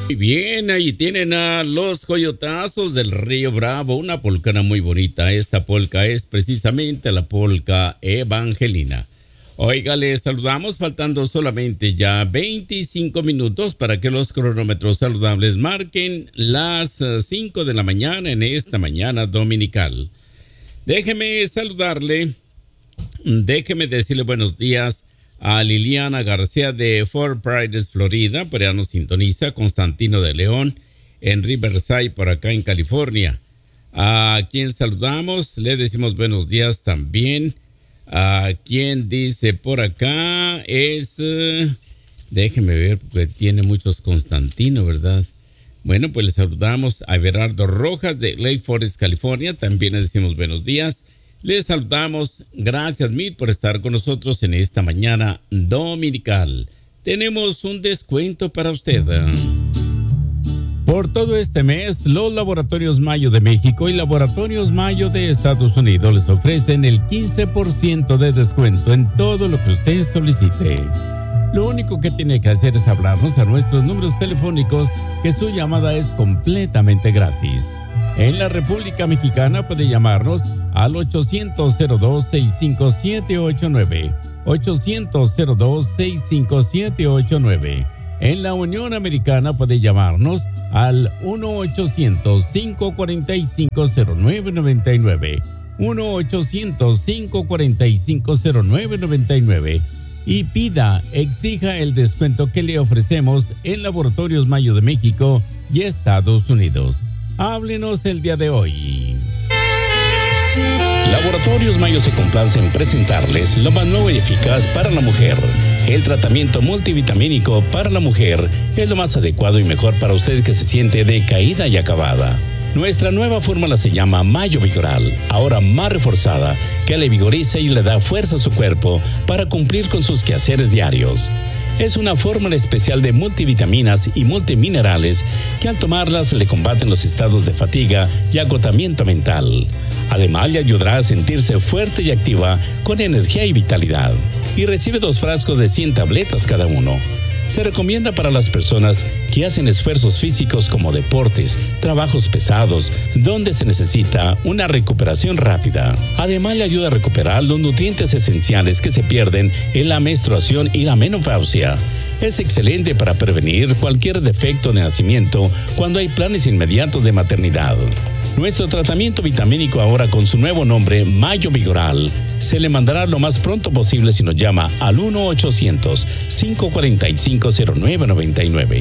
Muy bien, ahí tienen a los Coyotazos del Río Bravo, una polcana muy bonita. Esta polca es precisamente la polca evangelina. Oiga, les saludamos faltando solamente ya 25 minutos para que los cronómetros saludables marquen las 5 de la mañana en esta mañana dominical. Déjeme decirle buenos días a Liliana García de Fort Prairies, Florida, por allá nos sintoniza, Constantino de León, en Riverside, por acá en California. A quien saludamos, le decimos buenos días también. A quien dice por acá es, déjeme ver, porque tiene muchos Constantino, ¿verdad? Bueno, pues le saludamos a Everardo Rojas de Lake Forest, California, también le decimos buenos días. Les saludamos, gracias mil por estar con nosotros en esta mañana dominical. Tenemos un descuento para usted. Por todo este mes, los Laboratorios Mayo de México y Laboratorios Mayo de Estados Unidos les ofrecen el 15% de descuento en todo lo que usted solicite. Lo único que tiene que hacer es hablarnos a nuestros números telefónicos, que su llamada es completamente gratis. En la República Mexicana puede llamarnos al 800-02-65789, 800-02-65789. En la Unión Americana puede llamarnos al 1-800-545-0999, 1-800-545-0999 y exija el descuento que le ofrecemos en Laboratorios Mayo de México y Estados Unidos. Háblenos el día de hoy. Laboratorios Mayo se complace en presentarles lo más nuevo y eficaz para la mujer. El tratamiento multivitamínico para la mujer es lo más adecuado y mejor para usted que se siente decaída y acabada. Nuestra nueva fórmula se llama Mayo Vigoral, ahora más reforzada, que le vigoriza y le da fuerza a su cuerpo para cumplir con sus quehaceres diarios. Es una fórmula especial de multivitaminas y multiminerales que al tomarlas le combaten los estados de fatiga y agotamiento mental. Además, le ayudará a sentirse fuerte y activa con energía y vitalidad. Y recibe 2 frascos de 100 tabletas cada uno. Se recomienda para las personas que hacen esfuerzos físicos como deportes, trabajos pesados, donde se necesita una recuperación rápida. Además, le ayuda a recuperar los nutrientes esenciales que se pierden en la menstruación y la menopausia. Es excelente para prevenir cualquier defecto de nacimiento cuando hay planes inmediatos de maternidad. Nuestro tratamiento vitamínico ahora con su nuevo nombre, Mayo Vigoral, se le mandará lo más pronto posible si nos llama al 1-800-545-0999.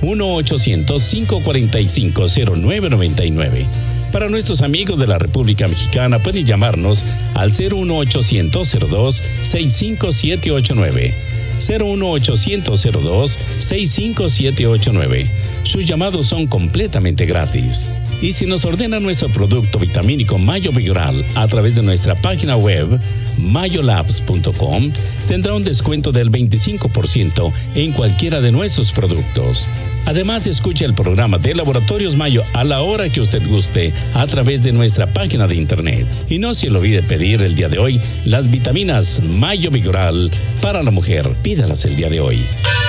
1-800-545-0999. Para nuestros amigos de la República Mexicana pueden llamarnos al 01800-02-65789. 01800-02-65789. Sus llamados son completamente gratis. Y si nos ordena nuestro producto vitamínico Mayo Vigoral a través de nuestra página web mayolabs.com, tendrá un descuento del 25% en cualquiera de nuestros productos. Además, escucha el programa de Laboratorios Mayo a la hora que usted guste a través de nuestra página de internet. Y no se le olvide pedir el día de hoy las vitaminas Mayo Vigoral para la mujer. Pídalas el día de hoy.